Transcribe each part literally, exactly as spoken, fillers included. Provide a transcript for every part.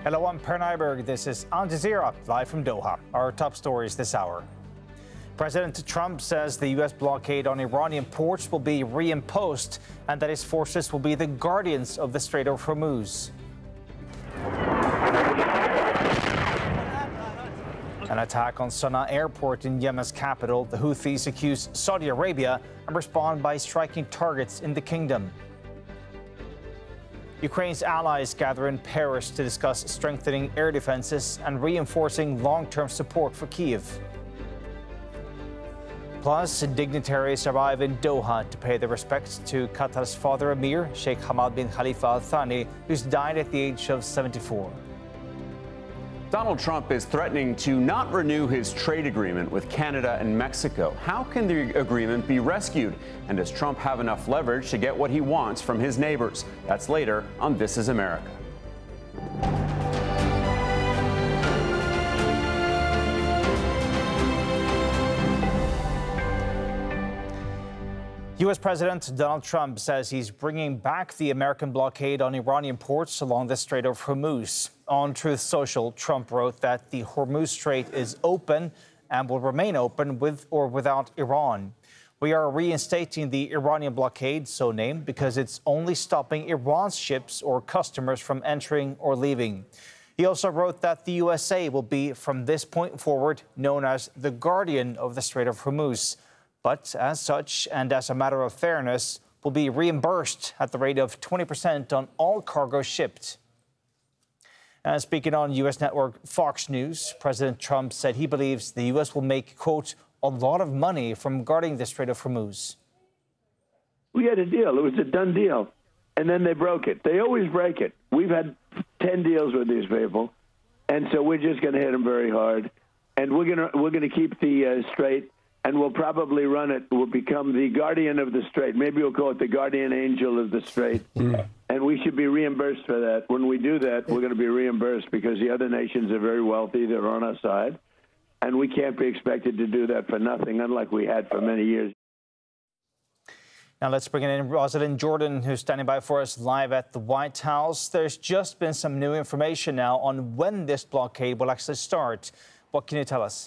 Hello, I'm Per Nyberg. This is Al Jazeera, live from Doha. Our top stories this hour. President Trump says the U S blockade on Iranian ports will be reimposed and that his forces will be the guardians of the Strait of Hormuz. An attack on Sana'a airport in Yemen's capital. The Houthis accuse Saudi Arabia and respond by striking targets in the kingdom. Ukraine's allies gather in Paris to discuss strengthening air defenses and reinforcing long-term support for Kyiv. Plus, dignitaries arrive in Doha to pay their respects to Qatar's father Emir, Sheikh Hamad bin Khalifa Al Thani, who's died at the age of seventy-four. Donald Trump is threatening to not renew his trade agreement with Canada and Mexico. How can the agreement be rescued? And does Trump have enough leverage to get what he wants from his neighbors? That's later on This Is America. U S President Donald Trump says he's bringing back the American blockade on Iranian ports along the Strait of Hormuz. On Truth Social, Trump wrote that the Hormuz Strait is open and will remain open with or without Iran. We are reinstating the Iranian blockade, so named, because it's only stopping Iran's ships or customers from entering or leaving. He also wrote that the U S A will be, from this point forward, known as the guardian of the Strait of Hormuz. But as such, and as a matter of fairness, will be reimbursed at the rate of twenty percent on all cargo shipped. And speaking on U S network Fox News, President Trump said he believes the U S will make, quote, a lot of money from guarding the Strait of Hormuz. We had a deal. It was a done deal. And then they broke it. They always break it. We've had ten deals with these people. And so we're just going to hit them very hard. And we're going to we're going to keep the uh, strait. And we'll probably run it. We'll become the guardian of the strait. Maybe we'll call it the guardian angel of the strait. Mm. And we should be reimbursed for that. When we do that, we're going to be reimbursed because the other nations are very wealthy. They're on our side. And we can't be expected to do that for nothing, unlike we had for many years. Now let's bring in Rosalind Jordan, who's standing by for us live at the White House. There's just been some new information now on when this blockade will actually start. What can you tell us?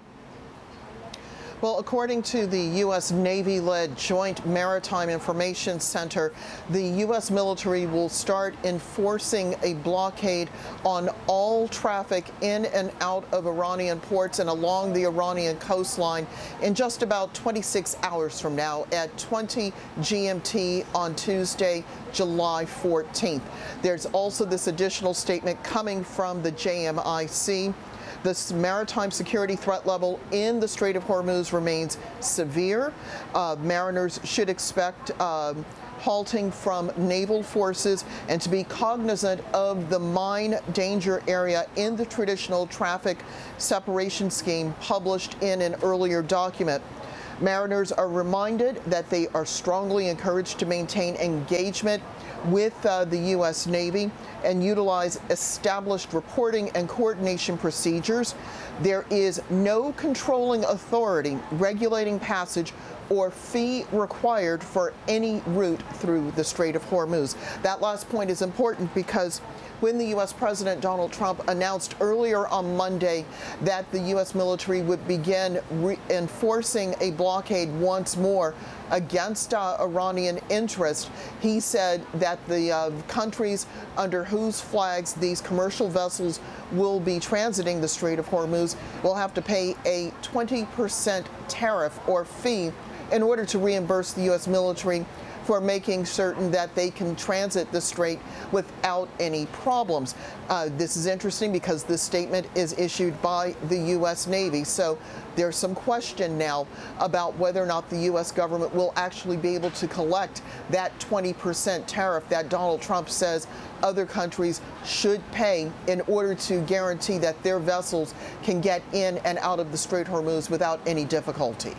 Well, according to the U S Navy-led Joint Maritime Information Center, the U S military will start enforcing a blockade on all traffic in and out of Iranian ports and along the Iranian coastline in just about twenty-six hours from now at twenty G M T on Tuesday, July fourteenth. There's also this additional statement coming from the J M I C. The maritime security threat level in the Strait of Hormuz remains severe. Uh, mariners should expect um, halting from naval forces and to be cognizant of the mine danger area in the traditional traffic separation scheme published in an earlier document. Mariners are reminded that they are strongly encouraged to maintain engagement with uh, the U S Navy and utilize established reporting and coordination procedures. There is no controlling authority regulating passage or fee required for any route through the Strait of Hormuz. That last point is important because when the U S President Donald Trump announced earlier on Monday that the U S military would begin enforcing a blockade once more against uh, Iranian interest, he said that the uh, countries under whose flags these commercial vessels will be transiting the Strait of Hormuz will have to pay a twenty percent tariff or fee in order to reimburse the U S military for making certain that they can transit the strait without any problems. Uh, this is interesting because this statement is issued by the U S Navy. So there's some question now about whether or not the U S government will actually be able to collect that twenty percent tariff that Donald Trump says other countries should pay in order to guarantee that their vessels can get in and out of the Strait of Hormuz without any difficulty.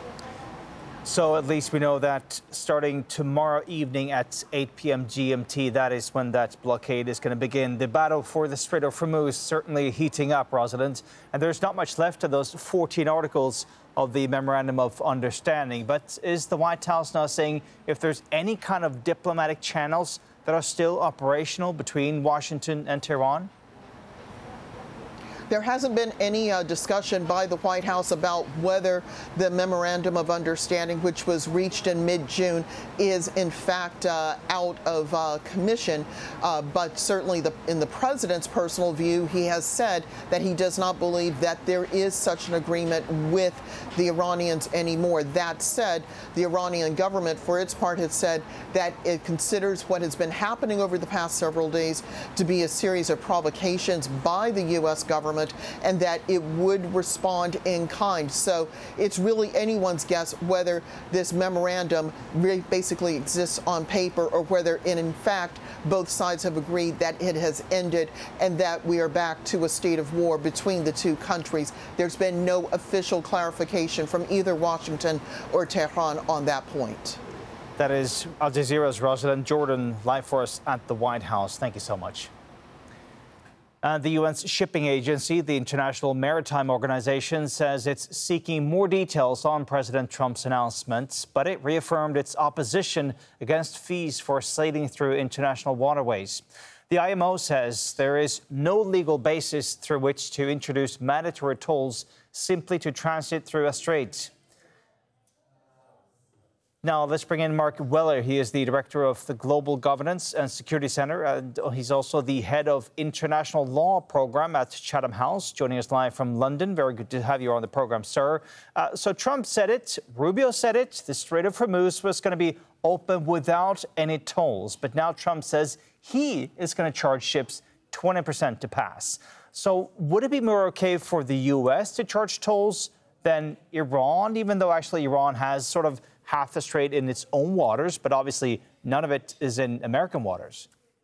So at least we know that starting tomorrow evening at eight p m G M T, that is when that blockade is going to begin. The battle for the Strait of Hormuz certainly heating up, Rosalind, and there's not much left of those fourteen articles of the Memorandum of Understanding. But is the White House now saying if there's any kind of diplomatic channels that are still operational between Washington and Tehran? There hasn't been any uh, discussion by the White House about whether the memorandum of understanding, which was reached in mid-June, is in fact uh, out of uh, commission. Uh, but certainly the, in the president's personal view, he has said that he does not believe that there is such an agreement with the Iranians anymore. That said, the Iranian government, for its part, has said that it considers what has been happening over the past several days to be a series of provocations by the U S government, and that it would respond in kind. So it's really anyone's guess whether this memorandum really basically exists on paper or whether, in fact, both sides have agreed that it has ended and that we are back to a state of war between the two countries. There's been no official clarification from either Washington or Tehran on that point. That is Al Jazeera's Rosalind Jordan, live for us at the White House. Thank you so much. And the U N's shipping agency, the International Maritime Organization, says it's seeking more details on President Trump's announcements, but it reaffirmed its opposition against fees for sailing through international waterways. The I M O says there is no legal basis through which to introduce mandatory tolls simply to transit through a strait. Now, let's bring in Mark Weller. He is the director of the Global Governance and Security Center, and he's also the head of International Law Program at Chatham House, joining us live from London. Very good to have you on the program, sir. Uh, so Trump said it, Rubio said it, the Strait of Hormuz was going to be open without any tolls. But now Trump says he is going to charge ships twenty percent to pass. So would it be more okay for the U S to charge tolls than Iran, even though actually Iran has sort of half the strait in its own waters, but obviously none of it is in American waters?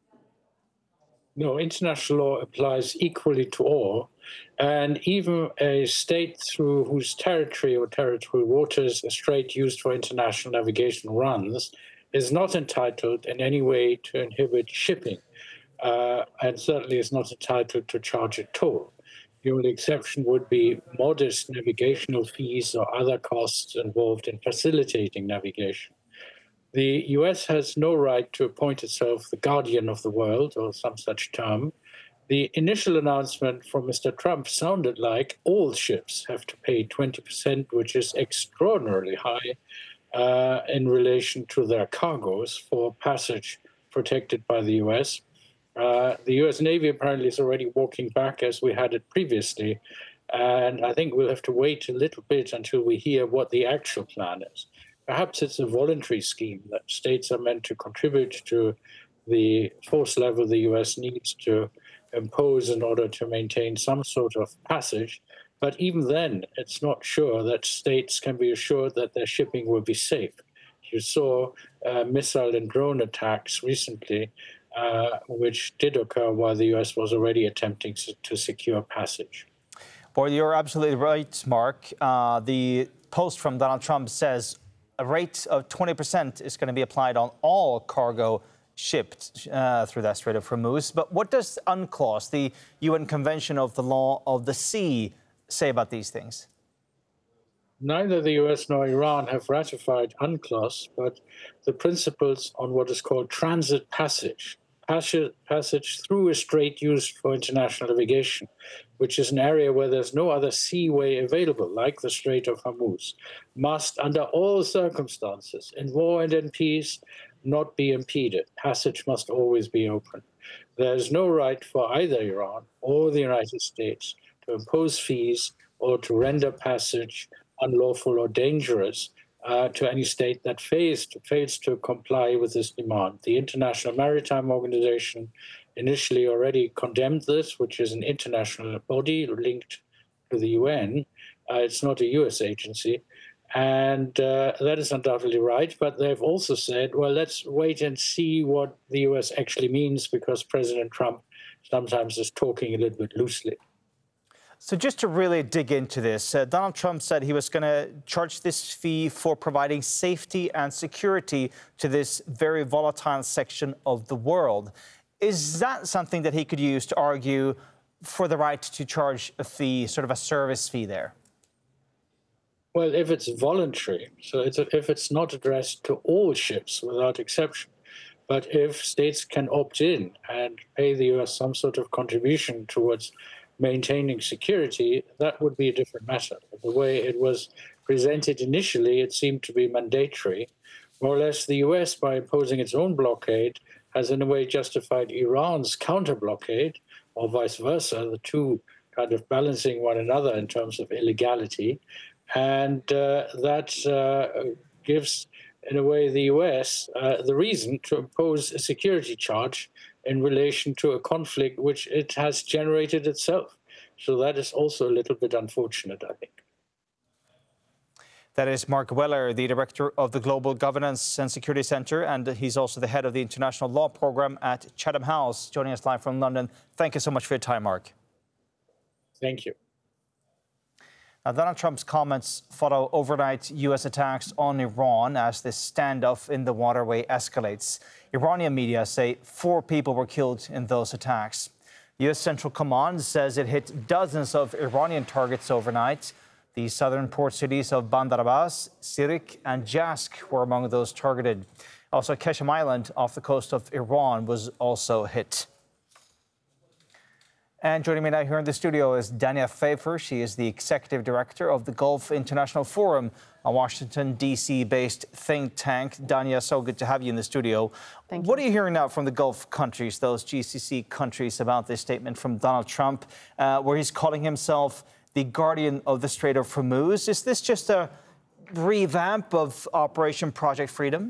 No, international law applies equally to all. And even a state through whose territory or territorial waters a strait used for international navigation runs is not entitled in any way to inhibit shipping, uh, and certainly is not entitled to charge a toll. The only exception would be modest navigational fees or other costs involved in facilitating navigation. The U S has no right to appoint itself the guardian of the world, or some such term. The initial announcement from Mister Trump sounded like all ships have to pay twenty percent, which is extraordinarily high uh, in relation to their cargoes for passage protected by the U S. Uh, the U S Navy apparently is already walking back as we had it previously. And I think we'll have to wait a little bit until we hear what the actual plan is. Perhaps it's a voluntary scheme that states are meant to contribute to the force level the U S needs to impose in order to maintain some sort of passage. But even then, it's not sure that states can be assured that their shipping will be safe. You saw uh, missile and drone attacks recently, Uh, which did occur while the U S was already attempting to secure passage. Boy, you're absolutely right, Mark. Uh, the post from Donald Trump says a rate of twenty percent is going to be applied on all cargo shipped uh, through that Strait of Hormuz. But what does UNCLOS, the U N Convention of the Law of the Sea, say about these things? Neither the U S nor Iran have ratified UNCLOS, but the principles on what is called transit passage, passage, passage through a strait used for international navigation, which is an area where there's no other seaway available, like the Strait of Hormuz, must, under all circumstances, in war and in peace, not be impeded. Passage must always be open. There is no right for either Iran or the United States to impose fees or to render passage unlawful or dangerous uh, to any state that fails to, fails to comply with this demand. The International Maritime Organization initially already condemned this, which is an international body linked to the U N. Uh, it's not a U S agency. And uh, that is undoubtedly right. But they've also said, well, let's wait and see what the U S actually means, because President Trump sometimes is talking a little bit loosely. So just to really dig into this, uh, Donald Trump said he was going to charge this fee for providing safety and security to this very volatile section of the world. Is that something that he could use to argue for the right to charge a fee, sort of a service fee there? Well, if it's voluntary, so it's a, if it's not addressed to all ships without exception, but if states can opt in and pay the U S some sort of contribution towards maintaining security, that would be a different matter. The way it was presented initially, it seemed to be mandatory. More or less, the U S, by imposing its own blockade, has in a way justified Iran's counter-blockade, or vice versa, the two kind of balancing one another in terms of illegality. And uh, that uh, gives, in a way, the U S uh, the reason to impose a security charge in relation to a conflict which it has generated itself. So that is also a little bit unfortunate, I think. That is Mark Weller, the director of the Global Governance and Security Centre, and he's also the head of the International Law Programme at Chatham House, joining us live from London. Thank you so much for your time, Mark. Thank you. Now, Donald Trump's comments follow overnight U S attacks on Iran as this standoff in the waterway escalates. Iranian media say four people were killed in those attacks. U S Central Command says it hit dozens of Iranian targets overnight. The southern port cities of Bandar Abbas, Sirik, and Jask were among those targeted. Also, Keshem Island off the coast of Iran was also hit. And joining me now here in the studio is Dania Pfeiffer. She is the executive director of the Gulf International Forum, a Washington, D C-based think tank. Dania, so good to have you in the studio. Thank you. What are you hearing now from the Gulf countries, those G C C countries, about this statement from Donald Trump, uh, where he's calling himself the guardian of the Strait of Hormuz? Is this just a revamp of Operation Project Freedom?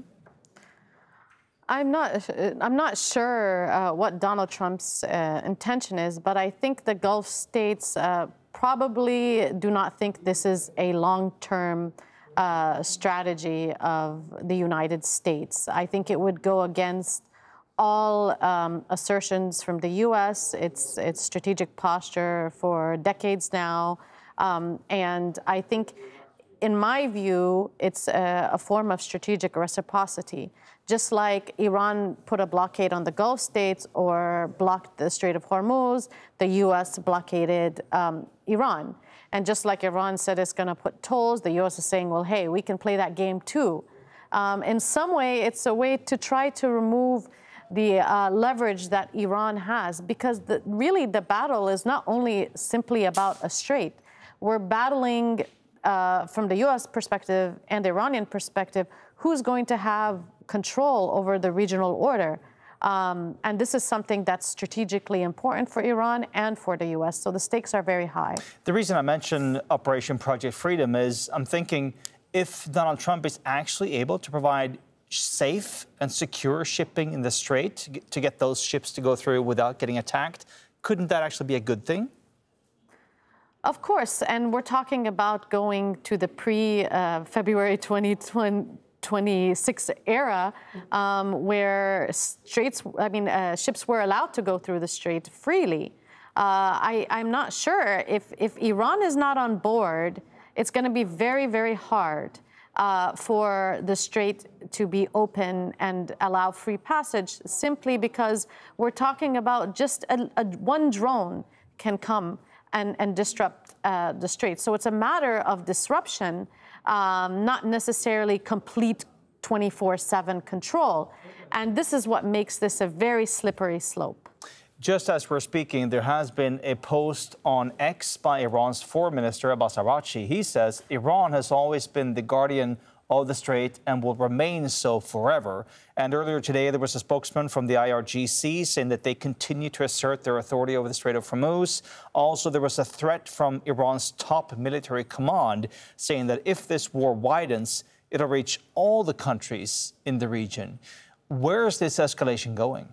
I'm not, I'm not sure uh, what Donald Trump's uh, intention is, but I think the Gulf states uh, probably do not think this is a long-term uh, strategy of the United States. I think it would go against all um, assertions from the U S, its, its strategic posture for decades now, um, and I think, in my view, it's a, a form of strategic reciprocity. Just like Iran put a blockade on the Gulf states or blocked the Strait of Hormuz, the U S blockaded um, Iran. And just like Iran said it's going to put tolls, the U S is saying, well, hey, we can play that game too. Um, in some way, it's a way to try to remove the uh, leverage that Iran has, because the, really the battle is not only simply about a strait. We're battling Uh, from the U S perspective and the Iranian perspective, who's going to have control over the regional order? Um, and this is something that's strategically important for Iran and for the U S, so the stakes are very high. The reason I mention Operation Project Freedom is I'm thinking if Donald Trump is actually able to provide safe and secure shipping in the strait to get, to get those ships to go through without getting attacked, couldn't that actually be a good thing? Of course, and we're talking about going to the pre-February uh, twenty twenty-six era, um, where straits, I mean, uh, ships were allowed to go through the strait freely. Uh, I, I'm not sure if, if Iran is not on board, it's going to be very, very hard uh, for the strait to be open and allow free passage, simply because we're talking about just a, a, one drone can come And, and disrupt uh, the strait. So it's a matter of disruption, um, not necessarily complete twenty-four seven control. And this is what makes this a very slippery slope. Just as we're speaking, there has been a post on X by Iran's foreign minister, Abbas Araghchi. He says Iran has always been the guardian of the strait and will remain so forever. And earlier today, there was a spokesman from the I R G C saying that they continue to assert their authority over the Strait of Hormuz. Also, there was a threat from Iran's top military command saying that if this war widens, it'll reach all the countries in the region. Where is this escalation going?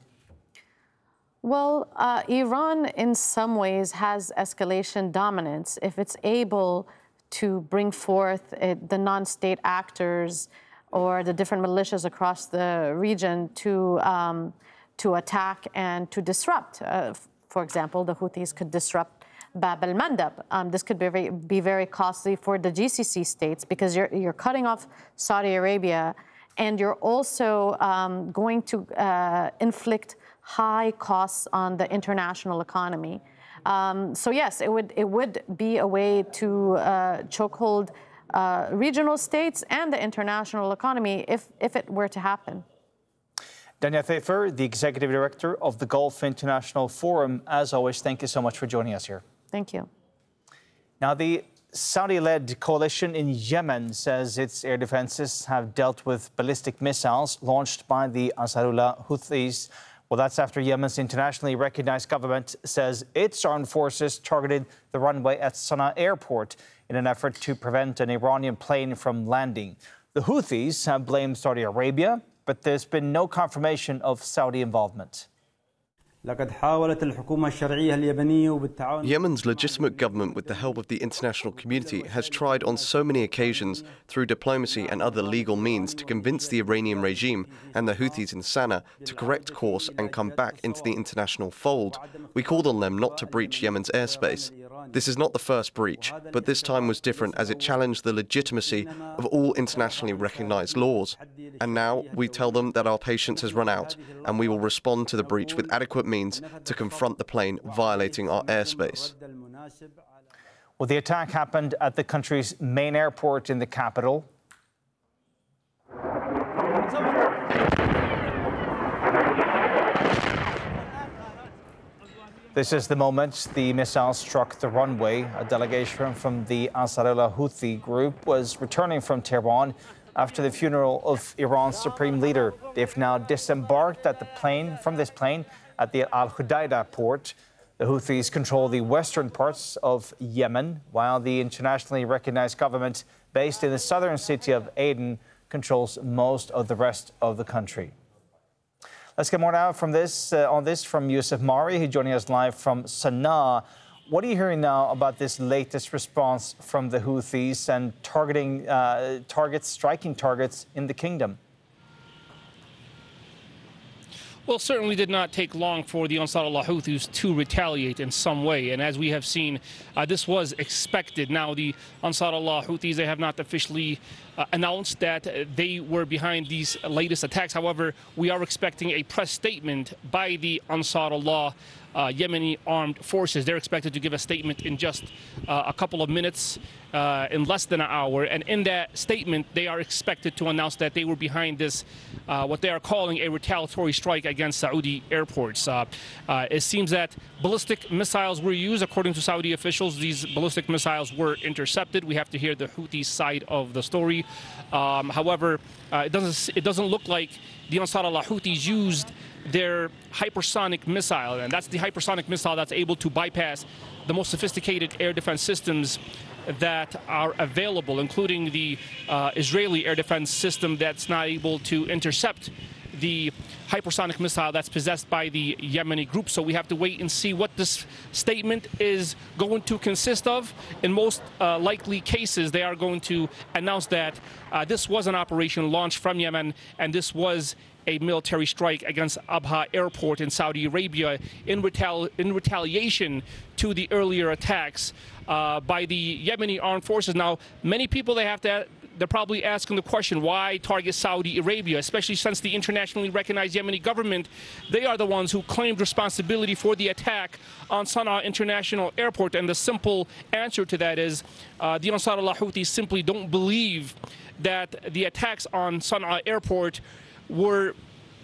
Well, uh, Iran, in some ways, has escalation dominance if it's able to bring forth uh, the non-state actors or the different militias across the region to, um, to attack and to disrupt. Uh, for example, the Houthis could disrupt Bab al-Mandab. Um, this could be very, be very costly for the G C C states because you're, you're cutting off Saudi Arabia, and you're also um, going to uh, inflict high costs on the international economy. Um, so yes, it would it would be a way to uh, chokehold uh, regional states and the international economy if if it were to happen. Dania Pfeiffer, the executive director of the Gulf International Forum. As always, thank you so much for joining us here. Thank you. Now, the Saudi-led coalition in Yemen says its air defenses have dealt with ballistic missiles launched by the Ansarullah Houthis. Well, that's after Yemen's internationally recognized government says its armed forces targeted the runway at Sana'a airport in an effort to prevent an Iranian plane from landing. The Houthis have blamed Saudi Arabia, but there's been no confirmation of Saudi involvement. Yemen's legitimate government, with the help of the international community, has tried on so many occasions through diplomacy and other legal means to convince the Iranian regime and the Houthis in Sana'a to correct course and come back into the international fold. We called on them not to breach Yemen's airspace. This is not the first breach, but this time was different as it challenged the legitimacy of all internationally recognized laws. And now we tell them that our patience has run out and we will respond to the breach with adequate means to confront the plane violating our airspace. Well, the attack happened at the country's main airport in the capital. This is the moment the missile struck the runway. A delegation from the Ansarullah Houthi group was returning from Tehran after the funeral of Iran's supreme leader. They've now disembarked at the plane from this plane at the Al Hudaydah port. The Houthis control the western parts of Yemen, while the internationally recognized government based in the southern city of Aden controls most of the rest of the country. Let's get more now from this uh, on this from Youssef Mari, who's joining us live from Sana'a. What are you hearing now about this latest response from the Houthis and targeting uh, targets, striking targets in the kingdom? Well, it certainly did not take long for the Ansarullah Houthis to retaliate in some way. And as we have seen, uh, this was expected. Now, the Ansarullah Houthis, they have not officially uh, announced that uh, they were behind these latest attacks. However, we are expecting a press statement by the Ansarullah Uh, Yemeni armed forces. They're expected to give a statement in just uh, a couple of minutes, uh, in less than an hour. And in that statement, they are expected to announce that they were behind this, uh, what they are calling a retaliatory strike against Saudi airports. Uh, uh, it seems that ballistic missiles were used. According to Saudi officials, these ballistic missiles were intercepted. We have to hear the Houthi side of the story. Um, however, uh, it doesn't, it doesn't look like the Ansarullah Houthis used their hypersonic missile, and that's the hypersonic missile that's able to bypass the most sophisticated air defense systems that are available, including the uh, Israeli air defense system that's not able to intercept the hypersonic missile that's possessed by the Yemeni group. So we have to wait and see what this statement is going to consist of. In most uh, likely cases, they are going to announce that uh, this was an operation launched from Yemen, and this was a military strike against Abha Airport in Saudi Arabia in, retali in retaliation to the earlier attacks uh, by the Yemeni armed forces. Now, many people, they have to, they're probably asking the question, why target Saudi Arabia, especially since the internationally recognized Yemeni government, they are the ones who claimed responsibility for the attack on Sana'a International Airport. And the simple answer to that is uh, the Ansarullah Houthis simply don't believe that the attacks on Sana'a Airport were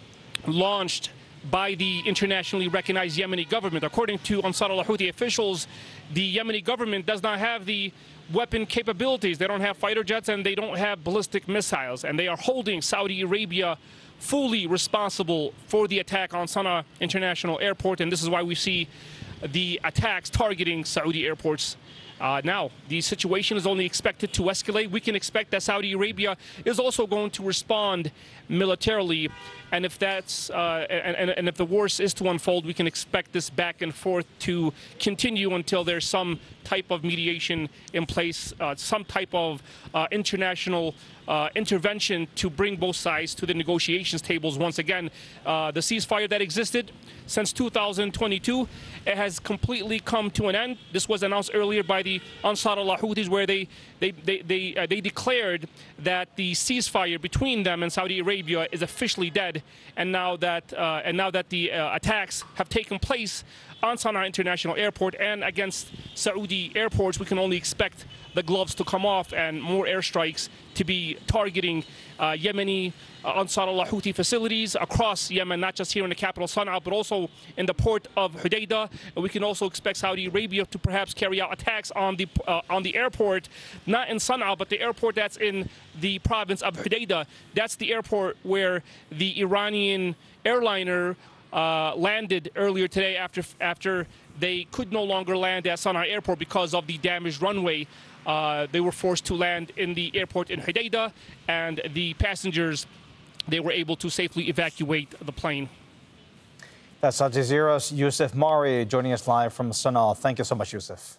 launched by the internationally recognized Yemeni government. According to Ansarullah Houthi officials, the Yemeni government does not have the weapon capabilities. They don't have fighter jets and they don't have ballistic missiles. And they are holding Saudi Arabia fully responsible for the attack on Sana'a International Airport. And this is why we see the attacks targeting Saudi airports. Uh, now, the situation is only expected to escalate. We can expect that Saudi Arabia is also going to respond militarily. And if that's uh, and, and if the worst is to unfold, we can expect this back and forth to continue until there's some type of mediation in place, uh, some type of uh, international uh, intervention to bring both sides to the negotiations tables once again. Uh, the ceasefire that existed since two thousand twenty-two, it has completely come to an end. This was announced earlier by the Ansarullah Houthis, where they they they they, uh, they declared that the ceasefire between them and Saudi Arabia is officially dead. And now that uh, and now that the uh, attacks have taken place on Sana'a International Airport and against Saudi airports, we can only expect the gloves to come off and more airstrikes to be targeting uh, Yemeni uh, Ansar Allah Houthi facilities across Yemen, not just here in the capital Sana'a, but also in the port of Hodeidah. And we can also expect Saudi Arabia to perhaps carry out attacks on the uh, on the airport, not in Sana'a, but the airport that's in the province of Hodeidah. That's the airport where the Iranian airliner uh, landed earlier today after after they could no longer land at Sana'a airport because of the damaged runway. Uh, they were forced to land in the airport in Hodeidah, and the passengers, they were able to safely evacuate the plane. That's Al Jazeera's Youssef Mari joining us live from Sana'a. Thank you so much, Youssef.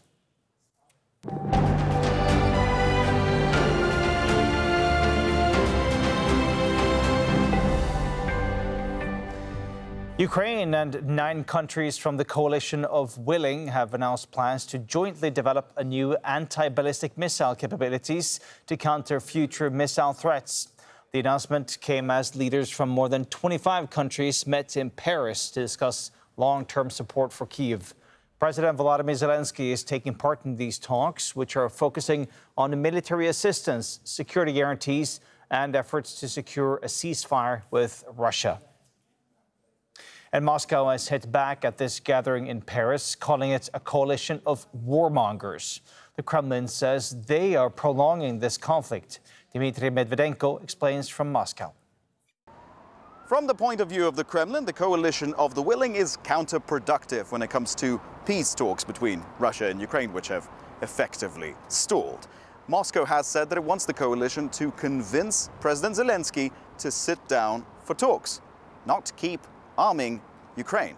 Ukraine and nine countries from the coalition of Willing have announced plans to jointly develop a new anti-ballistic missile capabilities to counter future missile threats. The announcement came as leaders from more than twenty-five countries met in Paris to discuss long-term support for Kyiv. President Volodymyr Zelensky is taking part in these talks, which are focusing on military assistance, security guarantees, and efforts to secure a ceasefire with Russia. And Moscow has hit back at this gathering in Paris, calling it a coalition of warmongers. The Kremlin says they are prolonging this conflict. Dmitry Medvedenko explains from Moscow. From the point of view of the Kremlin, the coalition of the willing is counterproductive when it comes to peace talks between Russia and Ukraine, which have effectively stalled. Moscow has said that it wants the coalition to convince President Zelensky to sit down for talks, not keep arming Ukraine.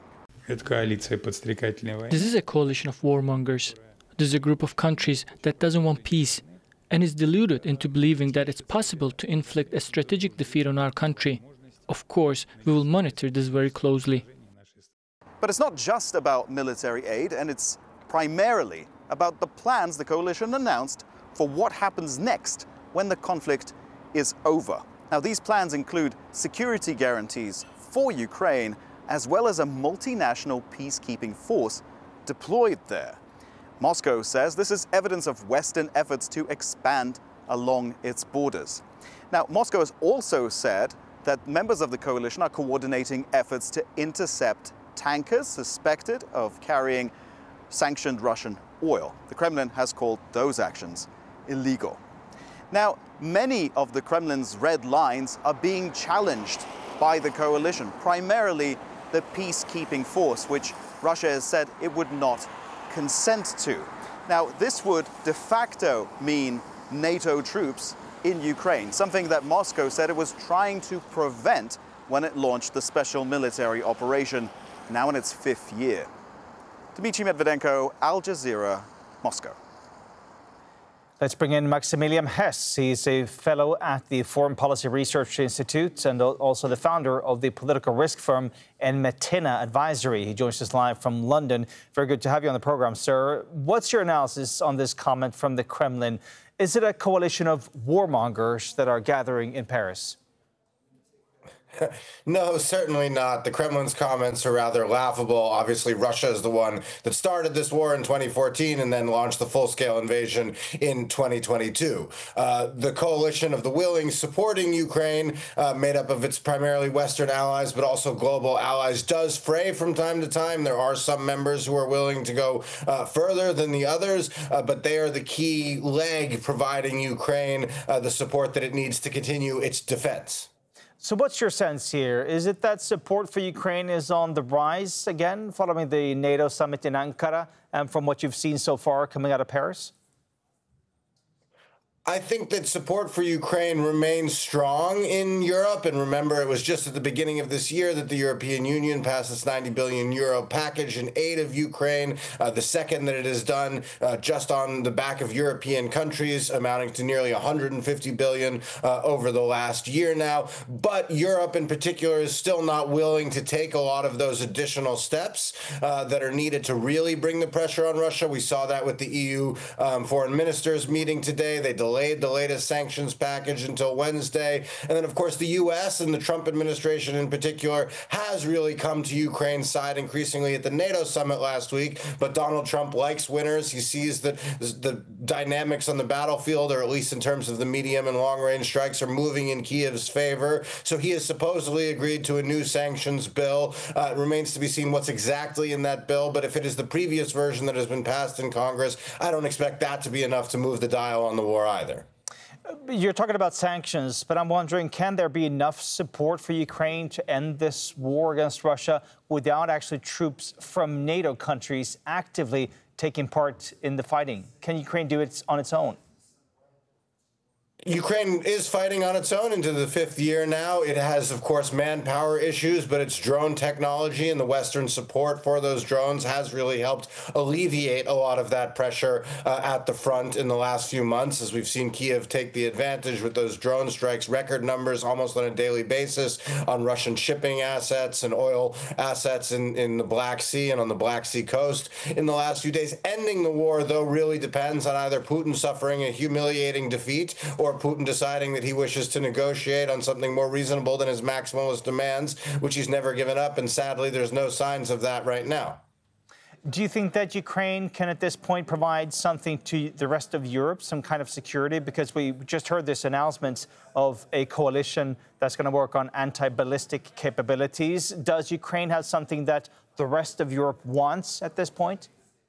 This is a coalition of warmongers. This is a group of countries that doesn't want peace and is deluded into believing that it's possible to inflict a strategic defeat on our country. Of course, we will monitor this very closely. But it's not just about military aid, and it's primarily about the plans the coalition announced for what happens next when the conflict is over. Now, these plans include security guarantees for Ukraine, as well as a multinational peacekeeping force deployed there. Moscow says this is evidence of Western efforts to expand along its borders. Now, Moscow has also said that members of the coalition are coordinating efforts to intercept tankers suspected of carrying sanctioned Russian oil. The Kremlin has called those actions illegal. Now, many of the Kremlin's red lines are being challenged by the coalition, primarily the peacekeeping force, which Russia has said it would not consent to. Now, this would de facto mean NATO troops in Ukraine, something that Moscow said it was trying to prevent when it launched the special military operation, now in its fifth year. Dmitry Medvedenko, Al Jazeera, Moscow. Let's bring in Maximilian Hess. He's a fellow at the Foreign Policy Research Institute and also the founder of the political risk firm Enmetina Advisory. He joins us live from London. Very good to have you on the program, sir. What's your analysis on this comment from the Kremlin? Is it a coalition of warmongers that are gathering in Paris? No, certainly not. The Kremlin's comments are rather laughable. Obviously, Russia is the one that started this war in twenty fourteen and then launched the full-scale invasion in twenty twenty-two. Uh, the coalition of the willing supporting Ukraine, uh, made up of its primarily Western allies, but also global allies, does fray from time to time. There are some members who are willing to go uh, further than the others, uh, but they are the key leg providing Ukraine uh, the support that it needs to continue its defense. So what's your sense here? Is it that support for Ukraine is on the rise again following the NATO summit in Ankara and from what you've seen so far coming out of Paris? I think that support for Ukraine remains strong in Europe. And remember, it was just at the beginning of this year that the European Union passed its ninety billion euro package in aid of Ukraine, uh, the second that it has done uh, just on the back of European countries, amounting to nearly one hundred fifty billion uh, over the last year now. But Europe in particular is still not willing to take a lot of those additional steps uh, that are needed to really bring the pressure on Russia. We saw that with the E U um, foreign ministers meeting today. They delayed delayed the latest sanctions package until Wednesday. And then, of course, the U S and the Trump administration in particular has really come to Ukraine's side increasingly at the NATO summit last week. But Donald Trump likes winners. He sees that the dynamics on the battlefield, or at least in terms of the medium and long-range strikes, are moving in Kiev's favor. So he has supposedly agreed to a new sanctions bill. Uh, it remains to be seen what's exactly in that bill. But if it is the previous version that has been passed in Congress, I don't expect that to be enough to move the dial on the war either. You're talking about sanctions, but I'm wondering, can there be enough support for Ukraine to end this war against Russia without actually troops from NATO countries actively taking part in the fighting? Can Ukraine do it on its own? Ukraine is fighting on its own into the fifth year now. It has, of course, manpower issues, but its drone technology and the Western support for those drones has really helped alleviate a lot of that pressure uh, at the front in the last few months, as we've seen Kiev take the advantage with those drone strikes, record numbers almost on a daily basis on Russian shipping assets and oil assets in, in the Black Sea and on the Black Sea coast in the last few days. Ending the war, though, really depends on either Putin suffering a humiliating defeat or Putin deciding that he wishes to negotiate on something more reasonable than his maximalist demands, which he's never given up. And sadly, there's no signs of that right now. Do you think that Ukraine can at this point provide something to the rest of Europe, some kind of security? Because we just heard this announcement of a coalition that's going to work on anti-ballistic capabilities. Does Ukraine have something that the rest of Europe wants at this point?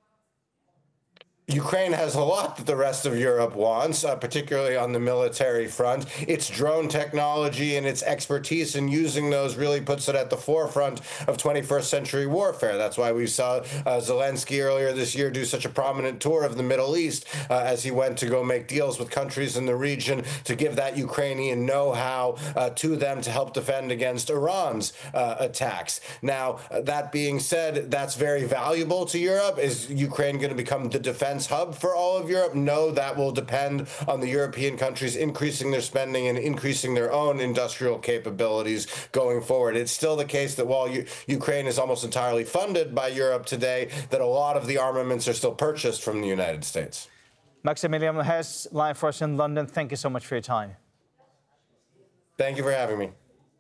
Ukraine has a lot that the rest of Europe wants, uh, particularly on the military front. Its drone technology and its expertise in using those really puts it at the forefront of twenty-first century warfare. That's why we saw uh, Zelensky earlier this year do such a prominent tour of the Middle East uh, as he went to go make deals with countries in the region to give that Ukrainian know-how uh, to them to help defend against Iran's uh, attacks. Now, uh, that being said, that's very valuable to Europe. Is Ukraine going to become the defense hub for all of Europe? No, that will depend on the European countries increasing their spending and increasing their own industrial capabilities going forward. It's still the case that while U- Ukraine is almost entirely funded by Europe today, that a lot of the armaments are still purchased from the United States. Maximilian Hess, live for us in London. Thank you so much for your time. Thank you for having me.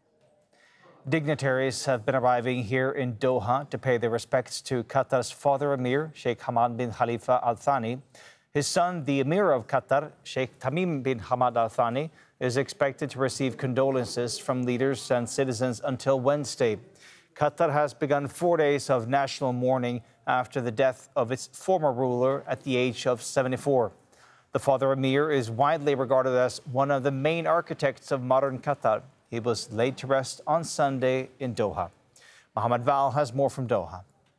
Dignitaries have been arriving here in Doha to pay their respects to Qatar's father Emir, Sheikh Hamad bin Khalifa Al Thani. His son, the Emir of Qatar, Sheikh Tamim bin Hamad Al Thani, is expected to receive condolences from leaders and citizens until Wednesday. Qatar has begun four days of national mourning after the death of its former ruler at the age of seventy-four. The father Emir is widely regarded as one of the main architects of modern Qatar. He was laid to rest on Sunday in Doha. Mohammed Val has more from Doha.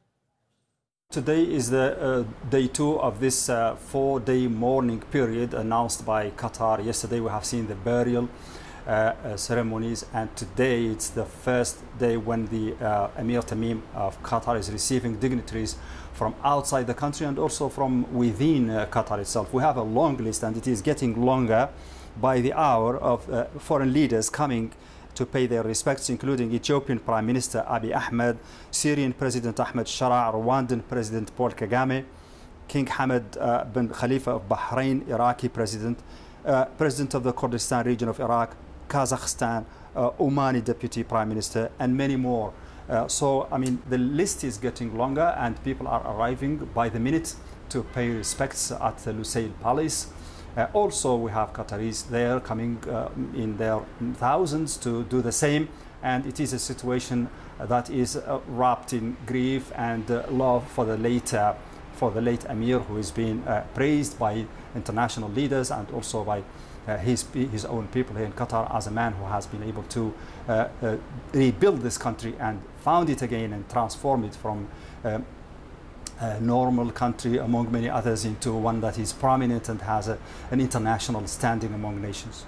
Today is the uh, day two of this uh, four-day mourning period announced by Qatar. Yesterday we have seen the burial uh, uh, ceremonies, and today it's the first day when the uh, Emir Tamim of Qatar is receiving dignitaries from outside the country and also from within uh, Qatar itself. We have a long list, and it is getting longer by the hour, of uh, foreign leaders coming to pay their respects, including Ethiopian Prime Minister Abiy Ahmed, Syrian President Ahmed Shara, Rwandan President Paul Kagame, King Hamad uh, bin Khalifa of Bahrain, Iraqi President, uh, President of the Kurdistan region of Iraq, Kazakhstan, uh, Omani Deputy Prime Minister, and many more. Uh, so, I mean, the list is getting longer, and people are arriving by the minute to pay respects at the Lusail Palace. Uh, also, we have Qataris there coming uh, in their thousands to do the same, and it is a situation that is uh, wrapped in grief and uh, love for the late, uh, for the late Emir, who is being uh, praised by international leaders and also by uh, his his own people here in Qatar as a man who has been able to uh, uh, rebuild this country and found it again and transform it from Uh, a normal country among many others into one that is prominent and has a, an international standing among nations.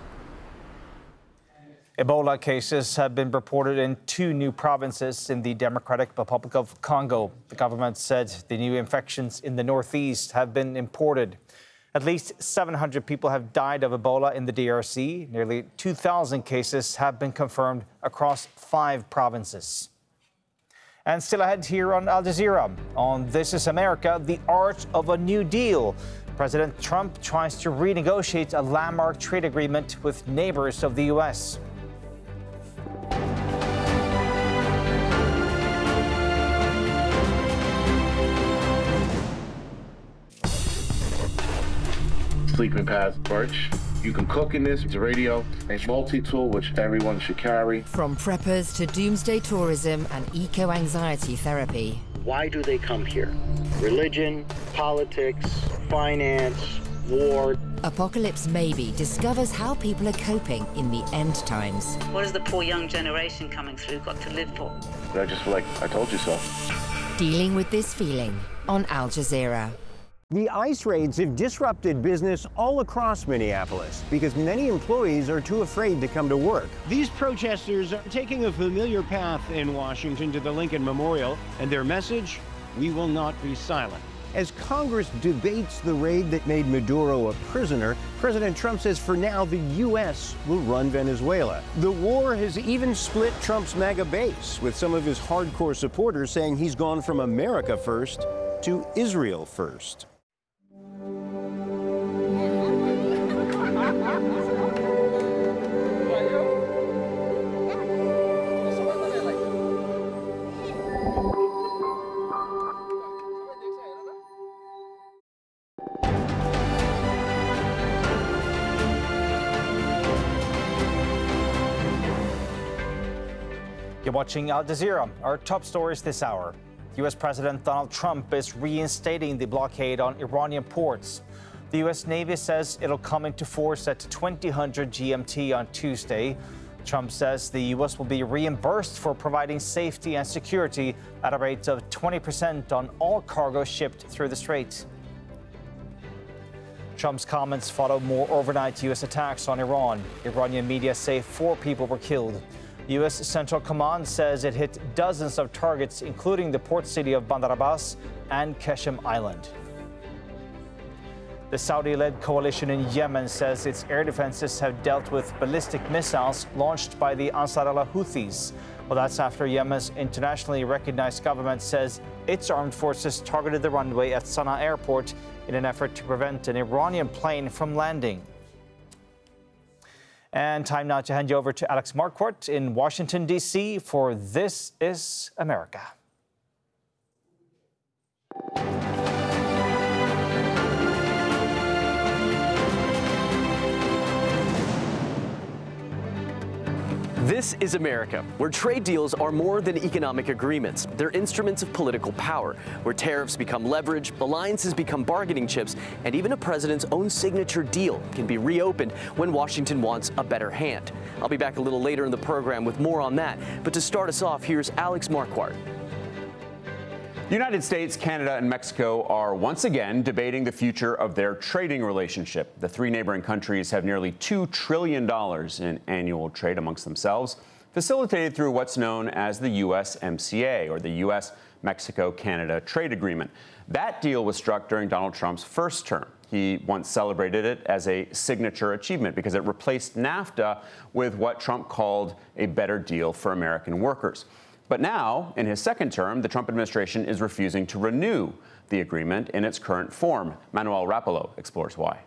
Ebola cases have been reported in two new provinces in the Democratic Republic of Congo. The government said the new infections in the northeast have been imported. At least seven hundred people have died of Ebola in the D R C. Nearly two thousand cases have been confirmed across five provinces. And still ahead here on Al Jazeera, on This is America, the art of a New Deal. President Trump tries to renegotiate a landmark trade agreement with neighbors of the U S. Sleeping Path Birch. You can cook in this. It's a radio, a multi-tool which everyone should carry. From preppers to doomsday tourism and eco-anxiety therapy. Why do they come here? Religion, politics, finance, war. Apocalypse Maybe discovers how people are coping in the end times. What has the poor young generation coming through got to live for? I just feel like I told you so. Dealing with this feeling on Al Jazeera. The ICE raids have disrupted business all across Minneapolis because many employees are too afraid to come to work. These protesters are taking a familiar path in Washington to the Lincoln Memorial, and their message, we will not be silent. As Congress debates the raid that made Maduro a prisoner, President Trump says for now the U S will run Venezuela. The war has even split Trump's MAGA base, with some of his hardcore supporters saying he's gone from America first to Israel first. You're watching Al Jazeera. Our top stories this hour. U S President Donald Trump is reinstating the blockade on Iranian ports. The U S Navy says it'll come into force at twenty hundred G M T on Tuesday. Trump says the U S will be reimbursed for providing safety and security at a rate of twenty percent on all cargo shipped through the strait. Trump's comments follow more overnight U S attacks on Iran. Iranian media say four people were killed. U S Central Command says it hit dozens of targets, including the port city of Bandar Abbas and Qeshm Island. The Saudi-led coalition in Yemen says its air defenses have dealt with ballistic missiles launched by the Ansar Allah Houthis. Well, that's after Yemen's internationally recognized government says its armed forces targeted the runway at Sana'a Airport in an effort to prevent an Iranian plane from landing. And time now to hand you over to Alex Marquardt in Washington, D C for This is America. This is America, where trade deals are more than economic agreements. They're instruments of political power, where tariffs become leverage, alliances become bargaining chips, and even a president's own signature deal can be reopened when Washington wants a better hand. I'll be back a little later in the program with more on that. But to start us off, here's Alex Marquardt. The United States, Canada, and Mexico are once again debating the future of their trading relationship. The three neighboring countries have nearly two trillion dollars in annual trade amongst themselves, facilitated through what's known as the U S M C A, or the U S Mexico Canada Trade Agreement. That deal was struck during Donald Trump's first term. He once celebrated it as a signature achievement because it replaced NAFTA with what Trump called a better deal for American workers. But now, in his second term, the Trump administration is refusing to renew the agreement in its current form. Manuel Rapallo explores why.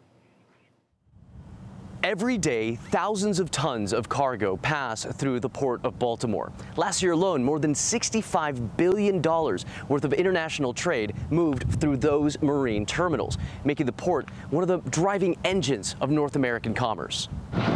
Every day, thousands of tons of cargo pass through the Port of Baltimore. Last year alone, more than sixty-five billion dollars worth of international trade moved through those marine terminals, making the port one of the driving engines of North American commerce.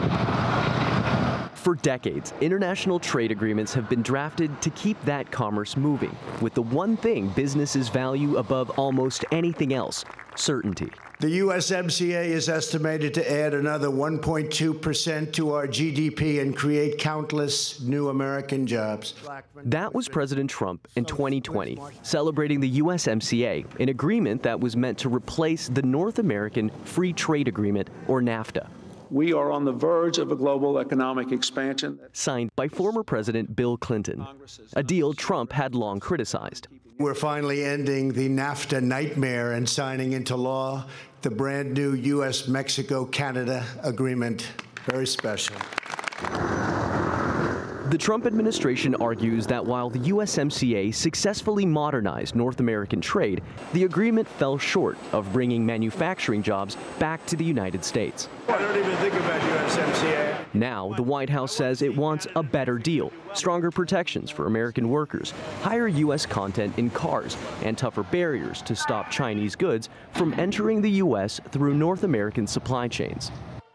For decades, international trade agreements have been drafted to keep that commerce moving, with the one thing businesses value above almost anything else: certainty. The U S M C A is estimated to add another one point two percent to our G D P and create countless new American jobs. That was President Trump in twenty twenty, celebrating the U S M C A, an agreement that was meant to replace the North American Free Trade Agreement, or NAFTA. We are on the verge of a global economic expansion. Signed by former President Bill Clinton, a deal Trump had long criticized. We're finally ending the NAFTA nightmare and signing into law the brand new U S Mexico Canada agreement. Very special. The Trump administration argues that while the U S M C A successfully modernized North American trade, the agreement fell short of bringing manufacturing jobs back to the United States. I don't even think about U S M C A. Now, the White House says it wants a better deal, stronger protections for American workers, higher U S content in cars, and tougher barriers to stop Chinese goods from entering the U S through North American supply chains.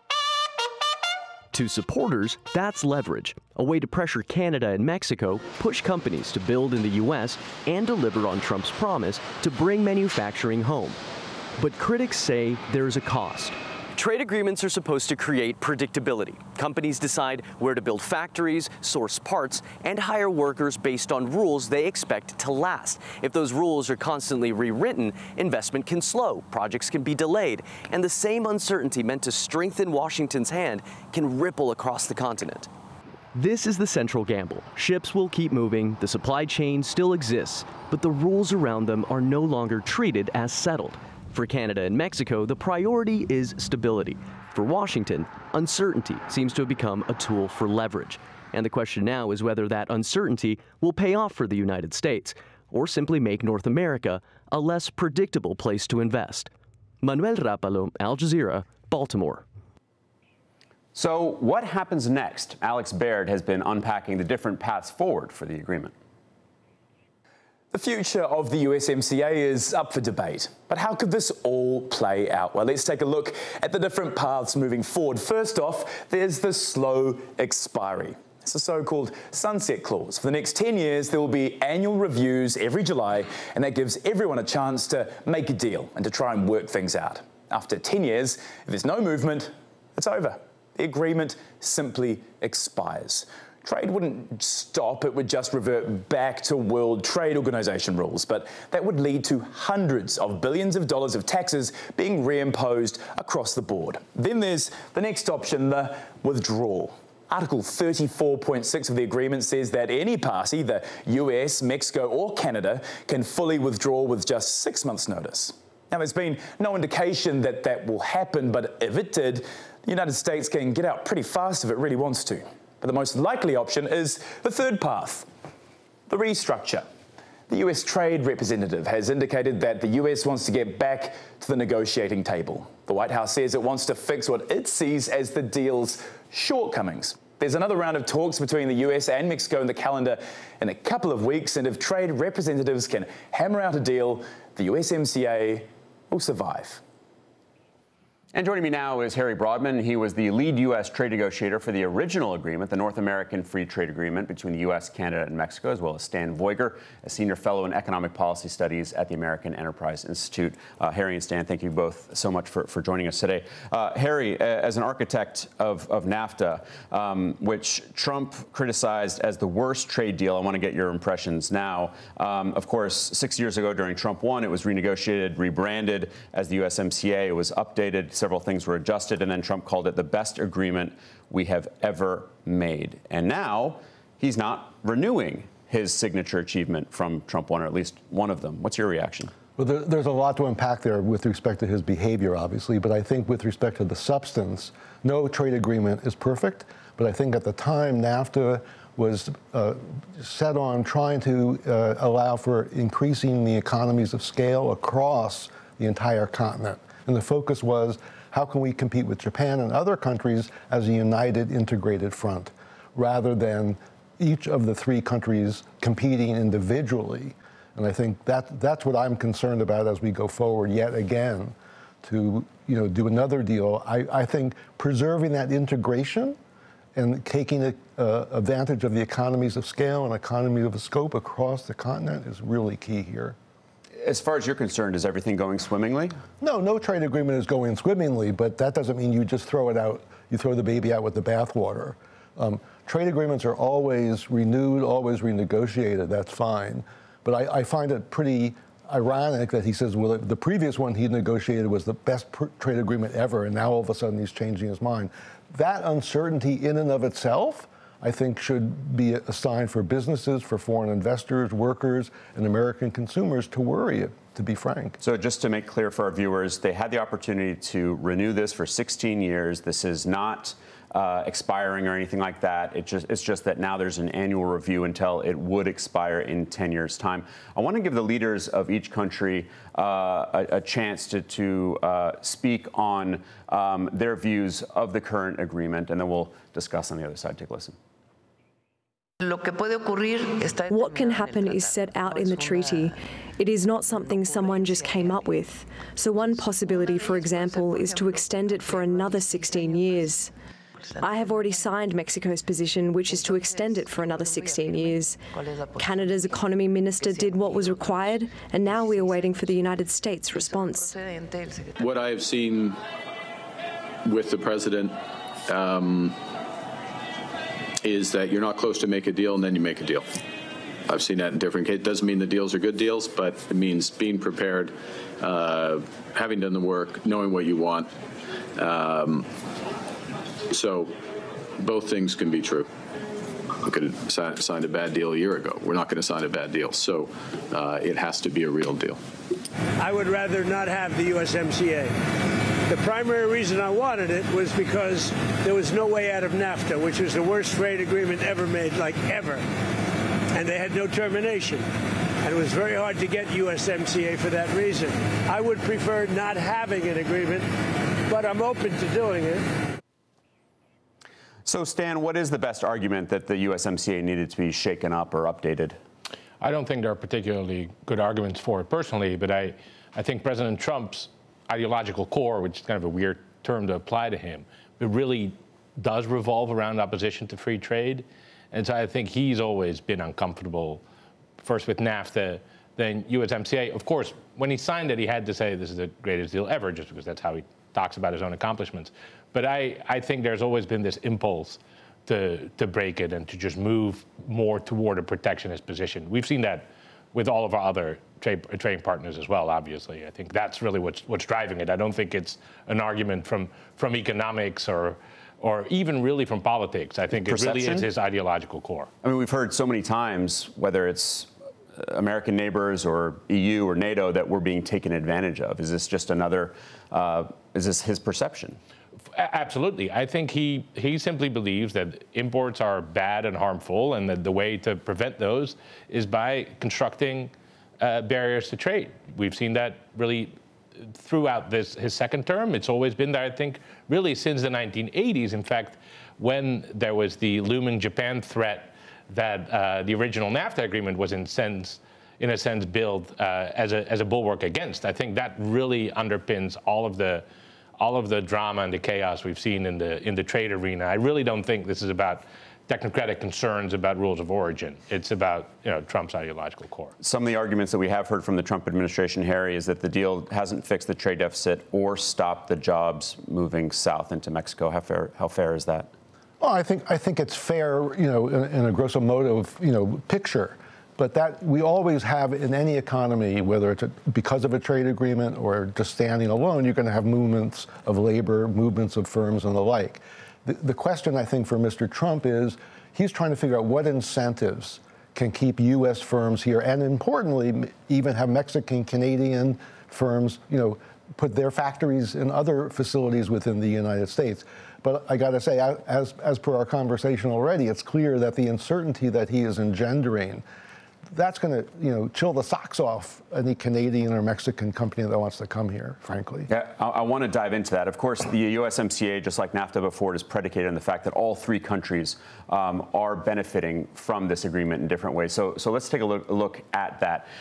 To supporters, that's leverage, a way to pressure Canada and Mexico, push companies to build in the U S, and deliver on Trump's promise to bring manufacturing home. But critics say there's a cost. Trade agreements are supposed to create predictability. Companies decide where to build factories, source parts, and hire workers based on rules they expect to last. If those rules are constantly rewritten, investment can slow, projects can be delayed, and the same uncertainty meant to strengthen Washington's hand can ripple across the continent. This is the central gamble. Ships will keep moving, the supply chain still exists, but the rules around them are no longer treated as settled. For Canada and Mexico, the priority is stability. For Washington, uncertainty seems to have become a tool for leverage. And the question now is whether that uncertainty will pay off for the United States, or simply make North America a less predictable place to invest. Manuel Rapalo, Al Jazeera, Baltimore. So what happens next? Alex Baird has been unpacking the different paths forward for the agreement. The future of the U S M C A is up for debate. But how could this all play out? Well, let's take a look at the different paths moving forward. First off, there's the slow expiry. It's a so-called sunset clause. For the next ten years, there will be annual reviews every July, and that gives everyone a chance to make a deal and to try and work things out. After ten years, if there's no movement, it's over. The agreement simply expires. Trade wouldn't stop, it would just revert back to World Trade Organization rules, but that would lead to hundreds of billions of dollars of taxes being reimposed across the board. Then there's the next option, the withdrawal. Article thirty-four point six of the agreement says that any party, the U S, Mexico or Canada, can fully withdraw with just six months' notice. Now, there's been no indication that that will happen, but if it did, the United States can get out pretty fast if it really wants to. But the most likely option is the third path, the restructure. The U S Trade Representative has indicated that the U S wants to get back to the negotiating table. The White House says it wants to fix what it sees as the deal's shortcomings. There's another round of talks between the U S and Mexico in the calendar in a couple of weeks, and if trade representatives can hammer out a deal, the U S M C A will survive. And joining me now is Harry Broadman. He was the lead U S trade negotiator for the original agreement, the North American Free Trade Agreement between the U S, Canada, and Mexico, as well as Stan Voiger, a senior fellow in economic policy studies at the American Enterprise Institute. Uh, Harry and Stan, thank you both so much for, for joining us today. Uh, Harry, as an architect of, of NAFTA, um, which Trump criticized as the worst trade deal, I want to get your impressions now. Um, of course, six years ago during Trump one, it was renegotiated, rebranded as the U S M C A. It was updated. Several things were adjusted, and then Trump called it the best agreement we have ever made. And now he's not renewing his signature achievement from Trump one, or at least one of them. What's your reaction? Well, there, there's a lot to unpack there with respect to his behavior, obviously, but I think with respect to the substance, no trade agreement is perfect. But I think at the time, NAFTA was uh, set on trying to uh, allow for increasing the economies of scale across the entire continent. And the focus was, how can we compete with Japan and other countries as a united, integrated front, rather than each of the three countries competing individually? And I think that that's what I'm concerned about as we go forward yet again to, you know, do another deal. I, I think preserving that integration and taking a, uh, advantage of the economies of scale and economies of scope across the continent is really key here. As far as you're concerned, is everything going swimmingly? No, no trade agreement is going swimmingly, but that doesn't mean you just throw it out, you throw the baby out with the bathwater. Um, trade agreements are always renewed, always renegotiated, that's fine. But I, I find it pretty ironic that he says, well, the previous one he negotiated was the best trade agreement ever, and now all of a sudden he's changing his mind. That uncertainty in and of itself, I think, should be a sign for businesses, for foreign investors, workers, and American consumers to worry, to be frank. So just to make clear for our viewers, they had the opportunity to renew this for sixteen years. This is not uh, expiring or anything like that. It just, it's just that now there's an annual review until it would expire in ten years' time. I want to give the leaders of each country uh, a, a chance to, to uh, speak on um, their views of the current agreement, and then we'll discuss on the other side. Take a listen. What can happen is set out in the treaty. It is not something someone just came up with. So one possibility, for example, is to extend it for another sixteen years. I have already signed Mexico's position, which is to extend it for another sixteen years. Canada's economy minister did what was required, and now we are waiting for the United States' response. What I have seen with the president um, is that you're not close to make a deal, and then you make a deal. I've seen that in different cases. It doesn't mean the deals are good deals, but it means being prepared, uh, having done the work, knowing what you want. Um, so both things can be true. We could have si- signed a bad deal a year ago. We're not going to sign a bad deal. So uh, it has to be a real deal. I would rather not have the U S M C A. The primary reason I wanted it was because there was no way out of NAFTA, which was the worst trade agreement ever made, like ever. And they had no termination. And it was very hard to get U S M C A for that reason. I would prefer not having an agreement, but I'm open to doing it. So, Stan, what is the best argument that the U S M C A needed to be shaken up or updated? I don't think there are particularly good arguments for it personally, but I, I think President Trump's ideological core, which is kind of a weird term to apply to him, it really does revolve around opposition to free trade. And so I think he's always been uncomfortable, first with NAFTA, then U S M C A. Of course, when he signed it, he had to say this is the greatest deal ever, just because that's how he talks about his own accomplishments. But I, I think there's always been this impulse to, to break it and to just move more toward a protectionist position. We've seen that with all of our other trade, trading partners as well, obviously. I think that's really what's, what's driving it. I don't think it's an argument from, from economics or, or even really from politics. I think Perception? It really is his ideological core. I mean, we've heard so many times, whether it's American neighbors or E U or NATO, that we're being taken advantage of. Is this just another, uh, is this his perception? Absolutely. I think he, he simply believes that imports are bad and harmful, and that the way to prevent those is by constructing uh, barriers to trade. We've seen that really throughout this his second term. It's always been there, I think, really since the nineteen eighties. In fact, when there was the looming Japan threat that uh, the original NAFTA agreement was in sense, in a sense, billed uh, as a as a bulwark against. I think that really underpins all of the all of the drama and the chaos we've seen in the in the trade arena. I really don't think this is about technocratic concerns about rules of origin. It's about, you know, Trump's ideological core. Some of the arguments that we have heard from the Trump administration, Harry, is that the deal hasn't fixed the trade deficit or stopped the jobs moving south into Mexico. How fair, how fair is that? Well, I think I think it's fair, you know, in, in a grosso modo, you know, picture. But that we always have in any economy, whether it's a, because of a trade agreement or just standing alone, you're going to have movements of labor, movements of firms, and the like. The, the question, I think, for Mister Trump is he's trying to figure out what incentives can keep U S firms here, and importantly, even have Mexican, Canadian firms, you know, put their factories in other facilities within the United States. But I got to say, as as per our conversation already, it's clear that the uncertainty that he is engendering, that's going to, you know, chill the socks off any Canadian or Mexican company that wants to come here, frankly. Yeah, I, I want to dive into that. Of course, the U S M C A, just like NAFTA before, is predicated on the fact that all three countries um, are benefiting from this agreement in different ways. So, so let's take a look, a look at that.